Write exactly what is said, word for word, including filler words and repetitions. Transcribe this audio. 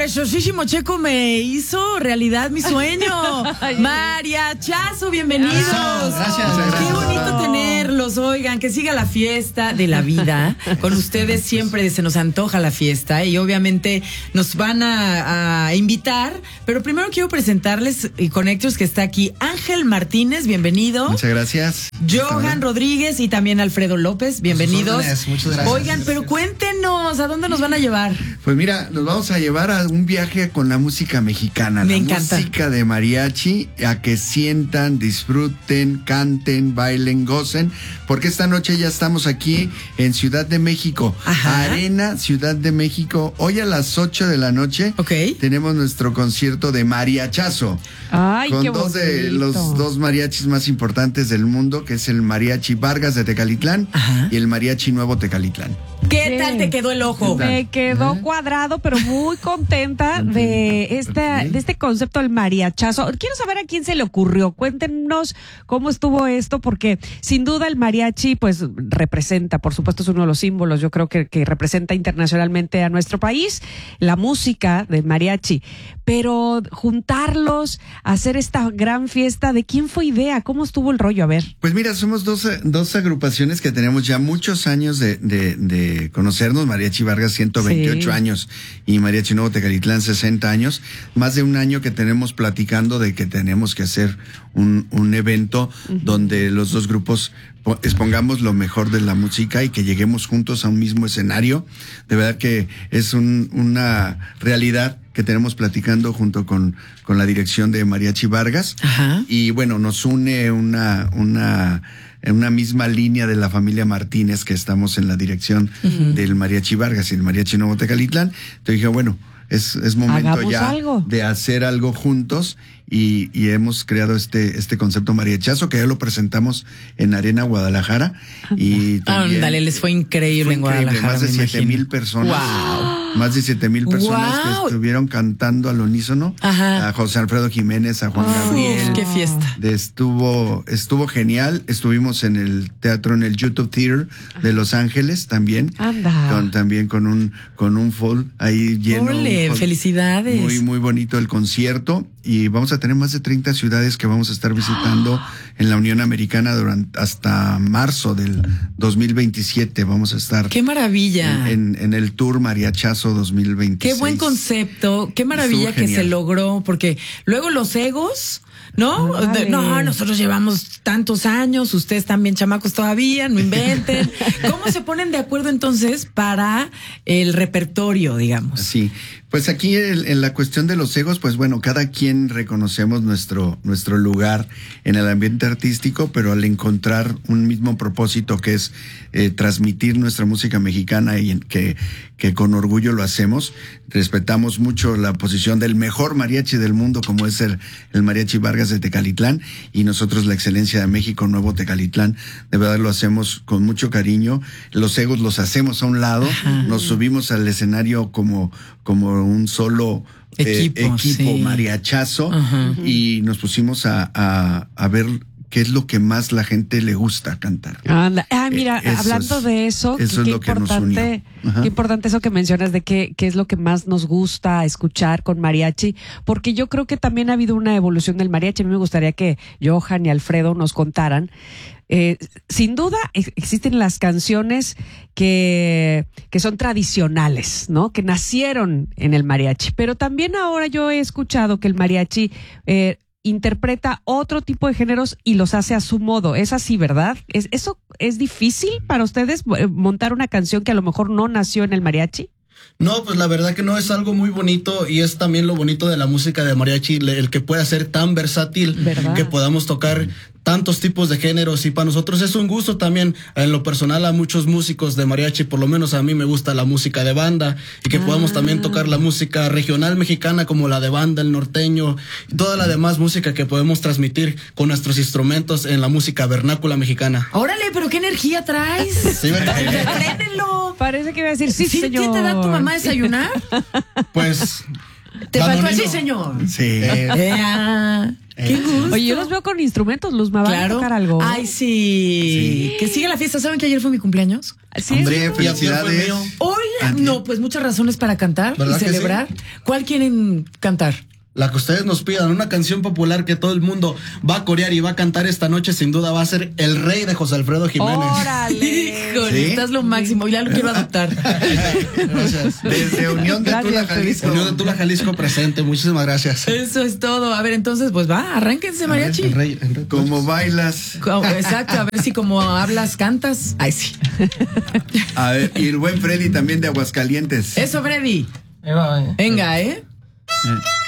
preciosísimo Checo me hizo realidad mi sueño. Mariachazo, bienvenidos. Gracias, gracias. Qué bonito tenerlos, oigan, que siga la fiesta de la vida. Con ustedes siempre se nos antoja la fiesta y obviamente nos van a, a invitar, pero primero quiero presentarles y Connectors que está aquí. Ángel Martínez, bienvenido. Muchas gracias. Johan Rodríguez y también Alfredo López, bienvenidos. Muchas gracias. Oigan, pero cuéntenos, ¿a dónde nos van a llevar? Pues mira, nos vamos a llevar a un viaje con la música mexicana. Me la encanta. Música de mariachi, a que sientan, disfruten, canten, bailen, gocen, porque esta noche ya estamos aquí en Ciudad de México. Ajá. Arena, Ciudad de México. Hoy a las ocho de la noche Ok. tenemos nuestro concierto de mariachazo. Ay, con qué dos de bonito. los dos mariachis más importantes del mundo, que es el Mariachi Vargas de Tecalitlán. Ajá. Y el Mariachi Nuevo Tecalitlán. ¿Qué Bien. tal te quedó el ojo? Me quedó cuadrado, pero muy contenta de este, de este concepto del mariachazo. Quiero saber a quién se le ocurrió. Cuéntenos cómo estuvo esto, porque sin duda el mariachi, pues, representa, por supuesto, es uno de los símbolos, yo creo que, que representa internacionalmente a nuestro país, la música del mariachi. Pero juntarlos, hacer esta gran fiesta, ¿de quién fue idea? ¿Cómo estuvo el rollo? A ver. Pues mira, somos dos, dos agrupaciones que tenemos ya muchos años de, de, de conocernos. Mariachi Vargas, ciento veintiocho Sí. años, y Mariachi Nuevo Tecalitlán, sesenta años. Más de un año que tenemos platicando de que tenemos que hacer un, un evento uh-huh. donde los dos grupos po- expongamos lo mejor de la música y que lleguemos juntos a un mismo escenario. De verdad que es un, una realidad que tenemos platicando junto con, con la dirección de Mariachi Vargas. Ajá. Y bueno, nos une una, una, una misma línea de la familia Martínez, que estamos en la dirección uh-huh. del Mariachi Vargas y el Mariachi Nuevo Tecalitlán. Entonces dije, bueno, es, es momento Hagamos ya algo. de hacer algo juntos. Y, y hemos creado este, este concepto mariachazo, que ya lo presentamos en Arena Guadalajara. Y también, Ándale, les fue increíble fue en increíble, Guadalajara. más de me siete imagino. mil personas. Wow. Más de siete mil personas Wow. que estuvieron cantando al unísono. Ajá. A José Alfredo Jiménez, a Juan Uf, Gabriel. qué fiesta. De estuvo, estuvo genial. Estuvimos en el teatro, en el YouTube Theater de Los Ángeles también. Anda. Con, también con un, con un fall ahí lleno. Órale, un hall felicidades. Muy, muy bonito el concierto. Y vamos a tener más de treinta ciudades que vamos a estar visitando en la Unión Americana durante hasta marzo del dos mil veintisiete. Vamos a estar Qué maravilla. en, en, en el Tour Mariachazo dos mil veintiséis. Qué buen concepto, qué maravilla Estuvo que se genial. logró, porque luego los egos, ¿no? Vale. De- no, nosotros llevamos tantos años, ustedes también chamacos todavía, no inventen. ¿Cómo se ponen de acuerdo entonces para el repertorio, digamos? Sí, pues aquí el, en la cuestión de los egos, pues bueno, cada quien reconocemos nuestro, nuestro lugar en el ambiente artístico, pero al encontrar un mismo propósito, que es eh, transmitir nuestra música mexicana y en, que, que con orgullo lo hacemos, respetamos mucho la posición del mejor mariachi del mundo, como es el, el Mariachi Vargas de Tecalitlán, y nosotros la excelencia de México, Nuevo Tecalitlán. De verdad lo hacemos con mucho cariño. Los egos los hacemos a un lado, Ajá. nos subimos al escenario como, como un solo eh, Equipo, equipo sí. mariachazo. Ajá. Y nos pusimos a, a, a ver qué es lo que más la gente le gusta cantar. Anda. Ah, mira, Eh, eso hablando es- de eso, eso qué, es qué lo que nos importante, unió. Ajá. qué importante eso que mencionas de qué, qué es lo que más nos gusta escuchar con mariachi, porque yo creo que también ha habido una evolución del mariachi. A mí me gustaría que Johan y Alfredo nos contaran. Eh, sin duda ex- existen las canciones que, que son tradicionales, ¿no? Que nacieron en el mariachi, pero también ahora yo he escuchado que el mariachi eh, interpreta otro tipo de géneros y los hace a su modo. Es así, ¿verdad? ¿Es, ¿Eso es difícil para ustedes, eh, montar una canción que a lo mejor no nació en el mariachi? No, pues la verdad que no, es algo muy bonito, y es también lo bonito de la música de mariachi, le- el que pueda ser tan versátil, ¿Verdad? que podamos tocar tantos tipos de géneros, y para nosotros es un gusto también. En lo personal, a muchos músicos de mariachi, por lo menos a mí me gusta la música de banda, y que Ah. podamos también tocar la música regional mexicana, como la de banda, el norteño, y toda la demás música que podemos transmitir con nuestros instrumentos en la música vernácula mexicana. Órale, pero qué energía traes. Sí, ¿verdad? Repréndenlo. Parece que iba a decir sí, ¿Sí, señor. ¿Qué te da tu mamá a desayunar? Pues Te faltó Danonino. así, señor. Sí. Ea, qué gusto. Oye, yo los veo con instrumentos, Luz, ¿me van a Claro. tocar algo? Ay, sí. Que siga la fiesta. ¿Saben que ayer fue mi cumpleaños? Sí, Hombre, es- felicidades. Hoy, no, pues muchas razones para cantar y ¿Verdad que celebrar. ¿Cuál quieren cantar? La que ustedes nos pidan, una canción popular que todo el mundo va a corear y va a cantar esta noche, sin duda va a ser El Rey de José Alfredo Jiménez. ¡Órale! Híjole, ¿Sí? estás lo máximo. Ya lo quiero adoptar. Gracias. Desde Unión de Gracias, Tula, Jalisco. Unión de Tula, Jalisco presente, muchísimas gracias. Eso es todo. A ver, entonces, pues va, arránquense, mariachi. El Rey, el Rey. Como bailas. Co- Exacto, a ver si como hablas, cantas. Ay, sí. A ver, y el buen Freddy también de Aguascalientes. Eso, Freddy. Ahí va, eh. Venga, ¿eh? Eh.